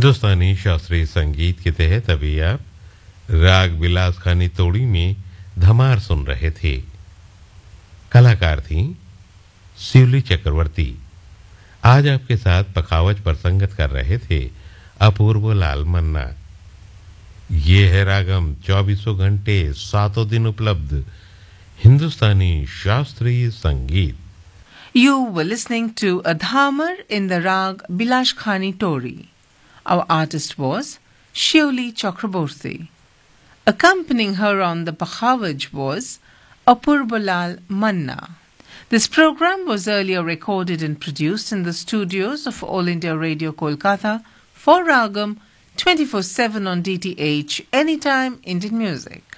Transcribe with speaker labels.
Speaker 1: हिंदुस्तानी शास्त्रीय संगीत के तहत अभी आप राग बिलास खानी तोड़ी में धमार सुन रहे थे। कलाकार थी शिवली चक्रवर्ती। आज आपके साथ पखावज पर संगत कर रहे थे अपूर्व लाल मन्ना। ये है रागम 24 घंटे 7 दिन उपलब्ध हिंदुस्तानी शास्त्रीय संगीत।
Speaker 2: You were listening to a dhamar in the rag Bilash Khani Tori. Our artist was Shivli Chakraborty. Accompanying her on the Pakhavaj was Apurbalal Manna. This program was earlier recorded and produced in the studios of All India Radio Kolkata for Ragam 24/7 on DTH Anytime Indian Music.